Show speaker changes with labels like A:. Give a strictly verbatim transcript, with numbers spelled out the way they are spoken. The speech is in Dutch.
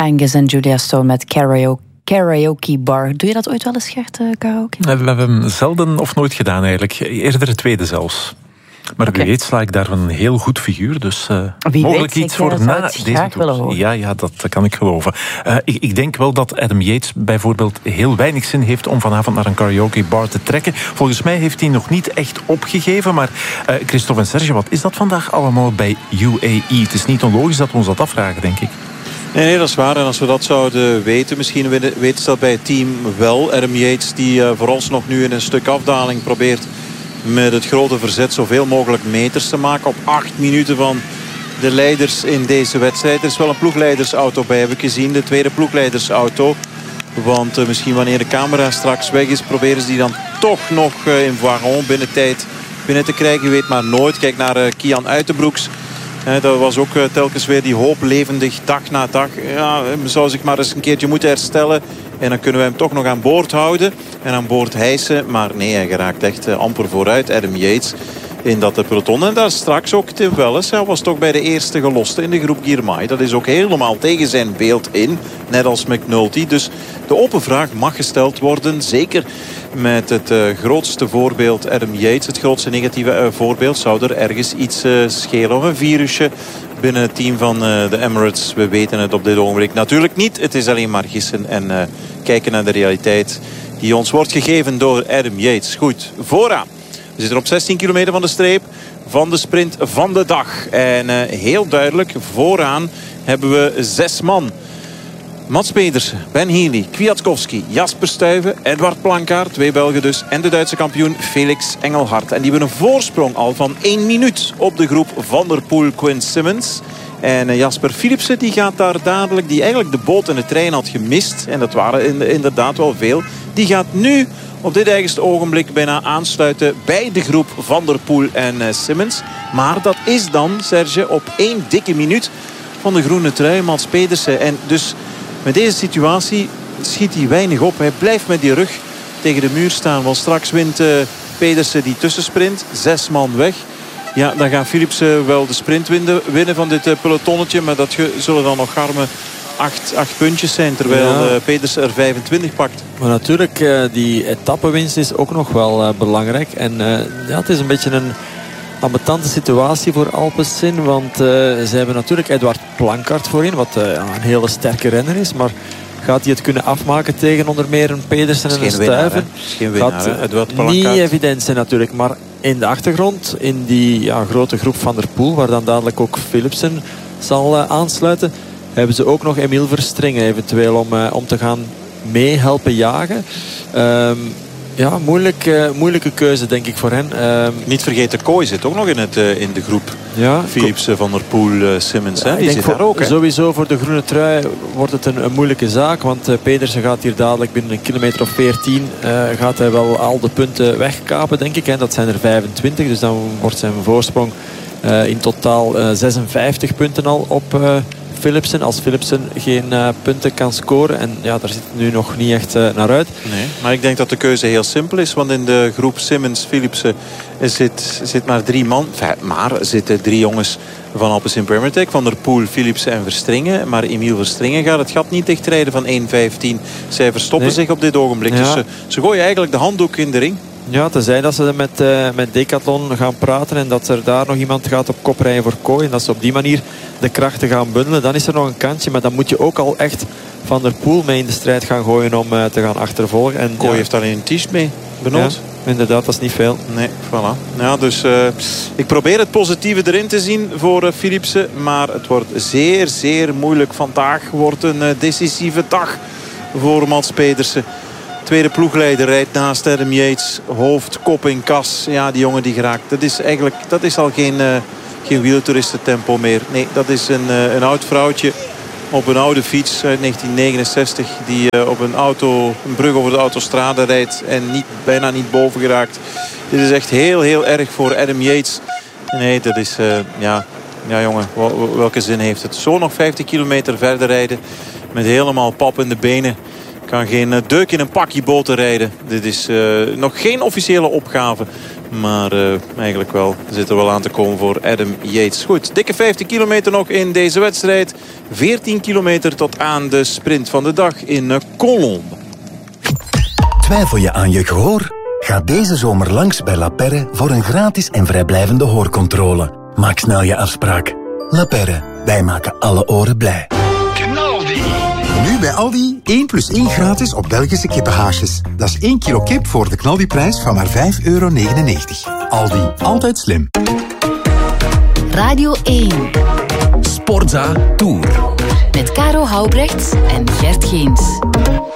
A: Angus en Julia Stone met Karaoke. Karaoke Bar. Doe je dat ooit wel eens, Gert, uh, karaoke?
B: We hebben hem zelden of nooit gedaan eigenlijk. Eerder het tweede zelfs. Maar okay. Wie weet sla ik daar een heel goed figuur. Dus uh, mogelijk
A: weet,
B: iets voor na deze tour. Ja, ja, dat kan ik geloven. Uh, ik, ik denk wel dat Adam Yates bijvoorbeeld heel weinig zin heeft om vanavond naar een karaoke bar te trekken. Volgens mij heeft hij nog niet echt opgegeven. Maar uh, Christophe en Serge, wat is dat vandaag allemaal bij U A E? Het is niet onlogisch dat we ons dat afvragen, denk ik.
C: Nee, nee, dat is waar. En als we dat zouden weten, misschien weten ze dat bij het team wel. Adam Yates die uh, vooralsnog nu in een stuk afdaling probeert met het grote verzet zoveel mogelijk meters te maken. Op acht minuten van de leiders in deze wedstrijd. Er is wel een ploegleidersauto bij, heb ik gezien. De tweede ploegleidersauto. Want uh, misschien wanneer de camera straks weg is, proberen ze die dan toch nog uh, in wagon binnen tijd binnen te krijgen. Je weet maar nooit. Kijk naar uh, Kian Uitenbroeks. He, dat was ook uh, telkens weer die hoop levendig dag na dag. Ja, zou zich maar eens een keertje moeten herstellen. En dan kunnen we hem toch nog aan boord houden. En aan boord hijsen. Maar nee, hij geraakt echt uh, amper vooruit. Adam Yates in dat peloton. En daar straks ook Tim Welles. Hij was toch bij de eerste geloste in de groep Girmay. Dat is ook helemaal tegen zijn beeld in. Net als McNulty. Dus de open vraag mag gesteld worden. Zeker met het uh, grootste voorbeeld Adam Yates. Het grootste negatieve uh, voorbeeld. Zou er ergens iets uh, schelen of een virusje binnen het team van uh, de Emirates. We weten het op dit ogenblik natuurlijk niet. Het is alleen maar gissen en uh, kijken naar de realiteit die ons wordt gegeven door Adam Yates. Goed, vooraan. We zitten op zestien kilometer van de streep van de sprint van de dag. En uh, heel duidelijk, vooraan hebben we zes man. Mats Pedersen, Ben Healy, Kwiatkowski, Jasper Stuyven, Edward Plankaart, twee Belgen dus, en de Duitse kampioen Felix Engelhard. En die hebben een voorsprong al van één minuut op de groep Van der Poel, Quinn Simmons. En Jasper Philipsen die gaat daar dadelijk, die eigenlijk de boot en de trein had gemist, en dat waren inderdaad wel veel, die gaat nu op dit eigenste ogenblik bijna aansluiten bij de groep Van der Poel en uh, Simmons. Maar dat is dan, Serge, op één dikke minuut van de groene trui, Mats Pedersen. En dus met deze situatie schiet hij weinig op. Hij blijft met die rug tegen de muur staan. Want straks wint uh, Pedersen die tussensprint. Zes man weg. Ja, dan gaat Philipsen wel de sprint winnen, winnen van dit uh, pelotonnetje. Maar dat zullen dan nog garme acht, acht puntjes zijn. Terwijl ja. uh, Pedersen er vijfentwintig pakt.
D: Maar natuurlijk, uh, die etappenwinst is ook nog wel uh, belangrijk. En uh, ja, het is een beetje een ambetante situatie voor Alpecin. Want uh, ze hebben natuurlijk Edward Plankaart voorin. Wat uh, een hele sterke renner is. Maar gaat hij het kunnen afmaken tegen onder meer een Pedersen en een Stuyven?
C: Geen winnaar, hè? Edward Plankaart.
D: Niet evident zijn natuurlijk. Maar in de achtergrond, in die ja, grote groep Van der Poel, waar dan dadelijk ook Philipsen zal uh, aansluiten, hebben ze ook nog Emile Verstringen eventueel om, uh, om te gaan meehelpen jagen. Um, Ja, moeilijk, uh, moeilijke keuze denk ik voor hen. Uh,
C: Niet vergeten, Kooi zit ook nog in, het, uh, in de groep.
D: Ja,
C: Philipsen, Van der Poel, uh, Simmons. Ja, hè? Die zit daar ook. Hè?
D: Sowieso voor de groene trui wordt het een, een moeilijke zaak. Want uh, Pedersen gaat hier dadelijk binnen een kilometer of veertien... Uh, gaat hij wel al de punten wegkapen, denk ik. Hè. Dat zijn er vijfentwintig. Dus dan wordt zijn voorsprong uh, in totaal uh, zesenvijftig punten al op Uh, Philipsen, als Philipsen geen uh, punten kan scoren. En ja, daar zit het nu nog niet echt uh, naar uit.
C: Nee, maar ik denk dat de keuze heel simpel is. Want in de groep Simmons, Philipsen zit, zit maar drie man. Enfin, maar zitten drie jongens van Alpecin Premier Tech. Van der Poel, Philipsen en Verstringen. Maar Emile Verstringen gaat het gat niet dichtrijden van één vijftien. Zij verstoppen nee. zich op dit ogenblik. Ja. Dus ze, ze gooien eigenlijk de handdoek in de ring.
D: Ja, tenzij dat ze met, uh, met Decathlon gaan praten en dat er daar nog iemand gaat op kop rijden voor Kooi. En dat ze op die manier de krachten gaan bundelen. Dan is er nog een kansje, maar dan moet je ook al echt Van der Poel mee in de strijd gaan gooien om uh, te gaan achtervolgen. En,
C: Kooi
D: ja,
C: heeft alleen een t-shirt mee, benoemd.
D: Ja, inderdaad, dat is niet veel.
C: Nee, voilà. Ja, dus uh, ik probeer het positieve erin te zien voor uh, Philipsen. Maar het wordt zeer, zeer moeilijk. Vandaag wordt een uh, decisieve dag voor Mats Pedersen. Tweede ploegleider rijdt naast Adam Yates. Hoofd, kop in kas. Ja, die jongen die geraakt. Dat is eigenlijk dat is al geen, uh, geen wielertoeristentempo meer. Nee, dat is een, uh, een oud vrouwtje op een oude fiets uit negentien negenenzestig. Die uh, op een, auto, een brug over de autostrade rijdt. En niet, bijna niet boven geraakt. Dit is echt heel, heel erg voor Adam Yates. Nee, dat is... Uh, ja, ja, jongen, wel, welke zin heeft het? Zo nog vijftig kilometer verder rijden. Met helemaal pap in de benen. Kan geen deuk in een pakje boter rijden. Dit is uh, nog geen officiële opgave Maar uh, eigenlijk wel zit er wel aan te komen voor Adam Yates. Goed, dikke vijftien kilometer nog in deze wedstrijd. veertien kilometer tot aan de sprint van de dag in uh, Colombe.
E: Twijfel je aan je gehoor? Ga deze zomer langs bij La Perre voor een gratis en vrijblijvende hoorcontrole. Maak snel je afspraak. La Perre, wij maken alle oren blij.
F: Knaldi! Nu bij Aldi één plus één gratis op Belgische kippenhaasjes. Dat is één kilo kip voor de Knaldi-prijs van maar vijf euro negenennegentig. Aldi, altijd slim.
G: Radio één.
H: Sportza Tour.
G: Met Caro Houbrechts en Gert Geens.